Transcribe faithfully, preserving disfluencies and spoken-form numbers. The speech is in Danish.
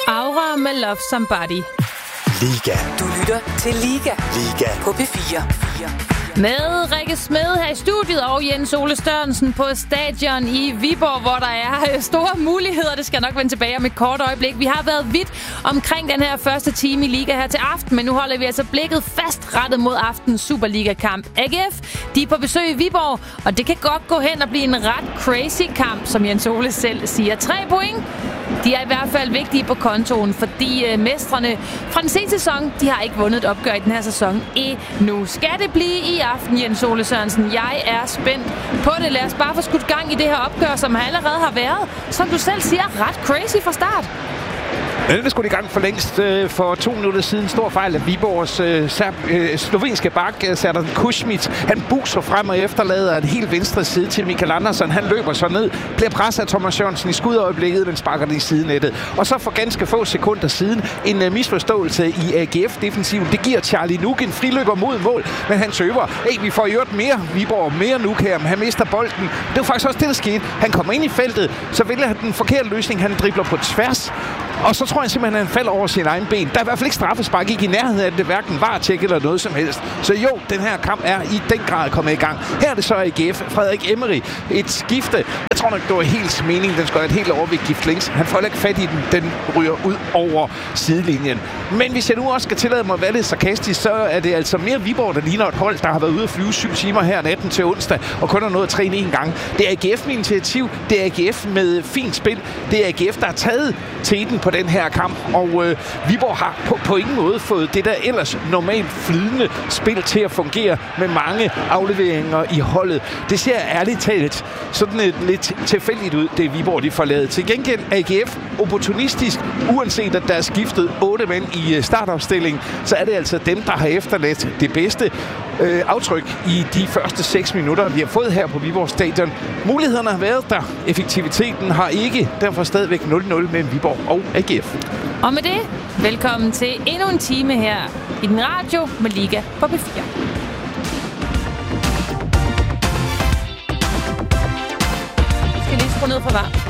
Aura med Love Somebody. Liga. Du lytter til Liga. Liga. På P fire. Med Rikke Smed her i studiet og Jens Ole Størrensen på stadion i Viborg, hvor der er store muligheder. Det skal nok vende tilbage om et kort øjeblik. Vi har været vidt omkring den her første time i Liga her til aften, men nu holder vi altså blikket fast rettet mod aftens Superliga-kamp. A G F, de er på besøg i Viborg, og det kan godt gå hen og blive en ret crazy kamp, som Jens Ole selv siger. Tre point. De er i hvert fald vigtige på kontoen, fordi øh, mestrene fra den seneste sæson, de har ikke vundet et opgør i den her sæson endnu. Skal det blive i aften, Jens Ole Sørensen? Jeg er spændt på det. Lad os bare få skudt gang i det her opgør, som allerede har været, som du selv siger, ret crazy fra start. Ja, det skulle i gang for længst. For to minutter siden stor fejl af Viborgs øh, øh, slovenske bak, Serdar Kušmić. Han buser frem og efterlader en helt venstre side til Mikael Andersson. Han løber så ned, bliver presset af Thomas Jørgensen i skudøjeblikket, men sparker det i sidenettet. Og så for ganske få sekunder siden en uh, misforståelse i A G F-defensiven. Det giver Charlie Nuk en friløber mod mål, men han tøver. Hey, vi får gjort mere Viborg, mere Nuk her, men han mister bolden. Det var faktisk også det, der skete. Han kommer ind i feltet, så vælger han den forkerte løsning. Han dribler på tværs. Og så tror jeg simpelthen, at han falder over sin egen ben. Der er i hvert fald ikke straffespark, ikke i nærheden af det, hverken VAR-tjek eller noget som helst. Så jo, den her kamp er i den grad kommet i gang. Her er det så A G F. Frederik Emery, et skifte. Jeg tror nok, det var helt meningen, den skulle have et helt overvægt links. Han får ikke fat i den. Den ryger ud over sidelinjen. Men hvis jeg nu også skal tillade mig at være lidt sarkastisk, så er det altså mere Viborg, der ligner et hold, der har været ude at flyve syv timer her natten til onsdag, og kun har nået at træne en gang. Det er A G F med initiativ. Det er A G F med fint spil. Det er A G F, der har taget teten på den her kamp, og øh, Viborg har på, på ingen måde fået det der ellers normalt flydende spil til at fungere med mange afleveringer i holdet. Det ser ærligt talt sådan et lidt tilfældigt ud, det Viborg de får lavet. Til gengæld A G F opportunistisk, uanset at der er skiftet otte mænd i startopstillingen, så er det altså dem, der har efterladt det bedste øh, aftryk i de første seks minutter, vi har fået her på Viborg Stadion. Mulighederne har været der, effektiviteten har ikke, derfor stadigvæk nul nul mellem Viborg og A G F. Og med det, velkommen til endnu en time her i den radio med Liga på P fire. Jeg skal lige skrue ned for var.